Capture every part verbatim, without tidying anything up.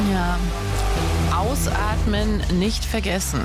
Ja. Ausatmen nicht vergessen.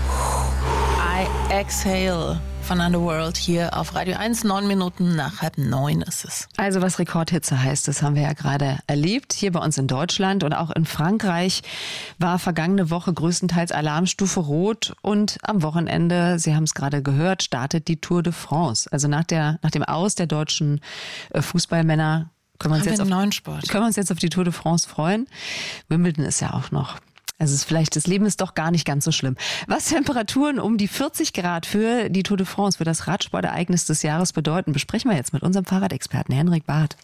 I exhale von Underworld hier auf Radio eins. Neun Minuten nach halb neun ist es. Also was Rekordhitze heißt, das haben wir ja gerade erlebt. Hier bei uns in Deutschland und auch in Frankreich war vergangene Woche größtenteils Alarmstufe Rot. Und am Wochenende, Sie haben es gerade gehört, startet die Tour de France. Also nach, der, nach dem Aus der deutschen Fußballmänner können wir, uns jetzt auf, neuen Sport. können wir uns jetzt auf die Tour de France freuen. Wimbledon ist ja auch noch. Also es ist vielleicht, das Leben ist doch gar nicht ganz so schlimm. Was Temperaturen um die vierzig Grad für die Tour de France, für das Radsportereignis des Jahres bedeuten, besprechen wir jetzt mit unserem Fahrradexperten Henrik Barth.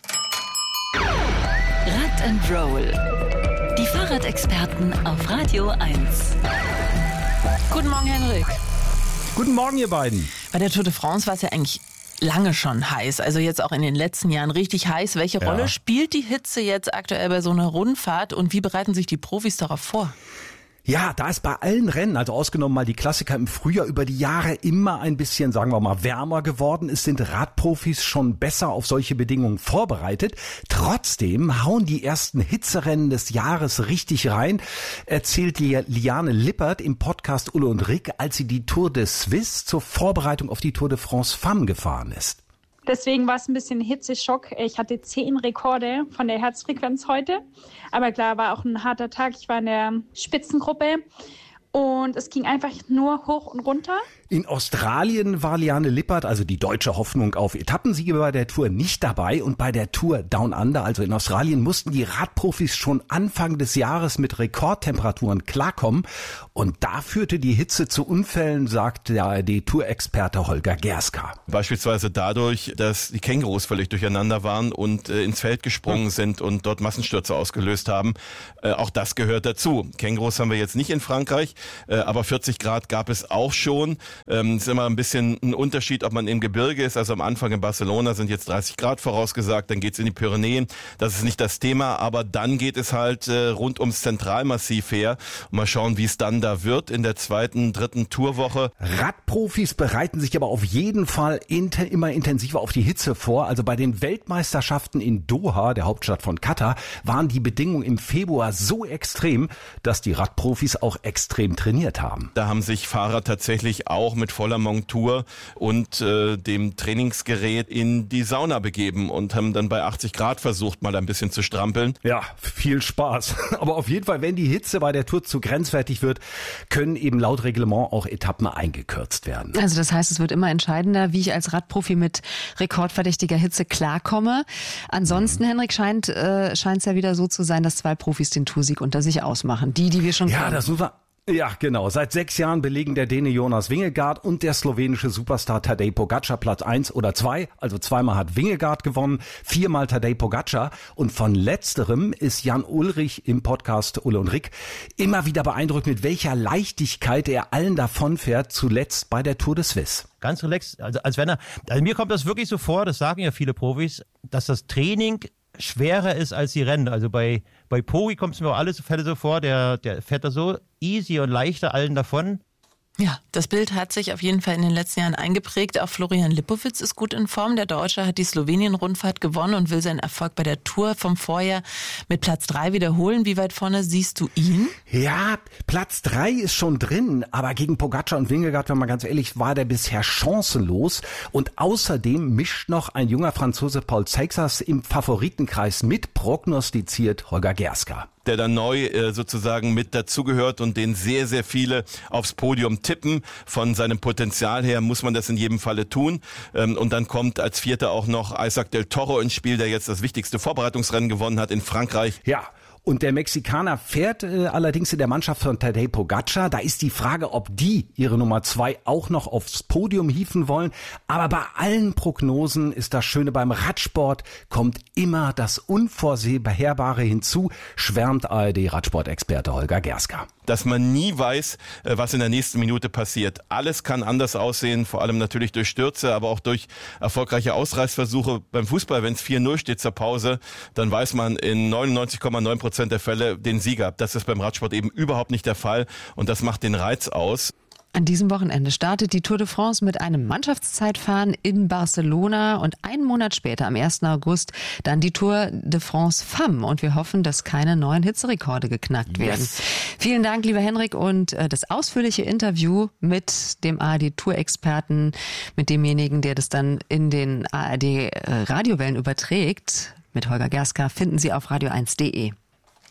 Rad and Roll. Die Fahrradexperten auf Radio eins. Guten Morgen, Henrik. Guten Morgen, ihr beiden. Bei der Tour de France war es ja eigentlich lange schon heiß, also jetzt auch in den letzten Jahren richtig heiß. Welche Ja. Rolle spielt die Hitze jetzt aktuell bei so einer Rundfahrt und wie bereiten sich die Profis darauf vor? Ja, da ist bei allen Rennen, also ausgenommen mal die Klassiker im Frühjahr, über die Jahre immer ein bisschen, sagen wir mal, wärmer geworden ist, sind Radprofis schon besser auf solche Bedingungen vorbereitet. Trotzdem hauen die ersten Hitzerennen des Jahres richtig rein, erzählt Liane Lippert im Podcast Ulle und Rick, als sie die Tour de Suisse zur Vorbereitung auf die Tour de France Femme gefahren ist. Deswegen war es ein bisschen Hitzeschock. Ich hatte zehn Rekorde von der Herzfrequenz heute. Aber klar, war auch ein harter Tag. Ich war in der Spitzengruppe und es ging einfach nur hoch und runter. In Australien war Liane Lippert, also die deutsche Hoffnung auf Etappensiege, bei der Tour nicht dabei. Und bei der Tour Down Under, also in Australien, mussten die Radprofis schon Anfang des Jahres mit Rekordtemperaturen klarkommen. Und da führte die Hitze zu Unfällen, sagt der A R D-Tourexperte Holger Gerska. Beispielsweise dadurch, dass die Kängurus völlig durcheinander waren und äh, ins Feld gesprungen sind und dort Massenstürze ausgelöst haben. Äh, auch das gehört dazu. Kängurus haben wir jetzt nicht in Frankreich, äh, aber vierzig Grad gab es auch schon. Ähm, ist immer ein bisschen ein Unterschied, ob man im Gebirge ist. Also am Anfang in Barcelona sind jetzt dreißig Grad vorausgesagt, dann geht's in die Pyrenäen. Das ist nicht das Thema, aber dann geht es halt äh, rund ums Zentralmassiv her. Und mal schauen, wie es dann da wird in der zweiten, dritten Tourwoche. Radprofis bereiten sich aber auf jeden Fall inter, immer intensiver auf die Hitze vor. Also bei den Weltmeisterschaften in Doha, der Hauptstadt von Katar, waren die Bedingungen im Februar so extrem, dass die Radprofis auch extrem trainiert haben. Da haben sich Fahrer tatsächlich auch mit voller Montur und äh, dem Trainingsgerät in die Sauna begeben und haben dann bei achtzig Grad versucht, mal ein bisschen zu strampeln. Ja, viel Spaß. Aber auf jeden Fall, wenn die Hitze bei der Tour zu grenzwertig wird, können eben laut Reglement auch Etappen eingekürzt werden. Also das heißt, es wird immer entscheidender, wie ich als Radprofi mit rekordverdächtiger Hitze klarkomme. Ansonsten, mhm. Henrik, scheint äh, scheint es ja wieder so zu sein, dass zwei Profis den Toursieg unter sich ausmachen. Die, die wir schon Ja, kennen. das muss man... Ja, genau. Seit sechs Jahren belegen der Däne Jonas Vingegaard und der slowenische Superstar Tadej Pogačar Platz eins oder zwei. Also zweimal hat Vingegaard gewonnen, viermal Tadej Pogačar. Und von letzterem ist Jan Ullrich im Podcast Ulle und Rick immer wieder beeindruckt, mit welcher Leichtigkeit er allen davonfährt, zuletzt bei der Tour de Suisse. Ganz relaxed, also als wenn er, also mir kommt das wirklich so vor, das sagen ja viele Profis, dass das Training schwerer ist als die Rennen. Also bei, bei Pogi kommt es mir auch alles Fälle so vor, der, der fährt da so easy und leichter allen davon. Ja, das Bild hat sich auf jeden Fall in den letzten Jahren eingeprägt. Auch Florian Lipowitz ist gut in Form. Der Deutsche hat die Slowenien-Rundfahrt gewonnen und will seinen Erfolg bei der Tour vom Vorjahr mit Platz drei wiederholen. Wie weit vorne siehst du ihn? Ja, Platz drei ist schon drin, aber gegen Pogačar und Vingegaard, wenn man ganz ehrlich, war der bisher chancenlos. Und außerdem mischt noch ein junger Franzose Paul Seixas im Favoritenkreis mit, prognostiziert Holger Gerska. Der dann neu äh, sozusagen mit dazugehört und den sehr, sehr viele aufs Podium tippen. Von seinem Potenzial her muss man das in jedem Falle tun. Ähm, und dann kommt als Vierter auch noch Isaac del Toro ins Spiel, der jetzt das wichtigste Vorbereitungsrennen gewonnen hat in Frankreich. Ja. Und der Mexikaner fährt äh, allerdings in der Mannschaft von Tadej Pogačar. Da ist die Frage, ob die ihre Nummer zwei auch noch aufs Podium hieven wollen. Aber bei allen Prognosen ist das Schöne beim Radsport, kommt immer das Unvorherbare hinzu, schwärmt A R D-Radsportexperte Holger Gerska. Dass man nie weiß, was in der nächsten Minute passiert. Alles kann anders aussehen, vor allem natürlich durch Stürze, aber auch durch erfolgreiche Ausreißversuche. Beim Fußball, wenn es vier null steht zur Pause, dann weiß man in neunundneunzig Komma neun Prozent der Fälle den Sieger. Das ist beim Radsport eben überhaupt nicht der Fall und das macht den Reiz aus. An diesem Wochenende startet die Tour de France mit einem Mannschaftszeitfahren in Barcelona und einen Monat später, am ersten August, dann die Tour de France Femme. Und wir hoffen, dass keine neuen Hitzerekorde geknackt werden. Yes. Vielen Dank, lieber Henrik, und äh, das ausführliche Interview mit dem A R D-Tourexperten, mit demjenigen, der das dann in den A R D-Radiowellen äh, überträgt, mit Holger Gerska, finden Sie auf radio eins punkt de.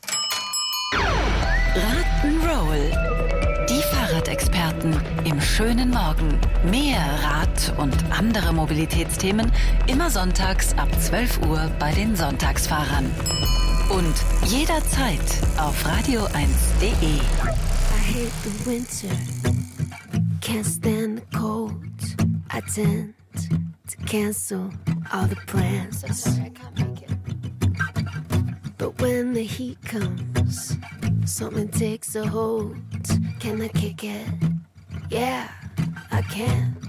Rock'n'Roll. Die Fahrradexperten im schönen Morgen. Mehr Rad- und andere Mobilitätsthemen immer sonntags ab zwölf Uhr bei den Sonntagsfahrern. Und jederzeit auf radio eins punkt de. I hate the winter, can't stand the cold. I tend to cancel all the plans. I'm sorry, I can't make it. But when the heat comes, something takes a hold. Can I kick it? Yeah, I can.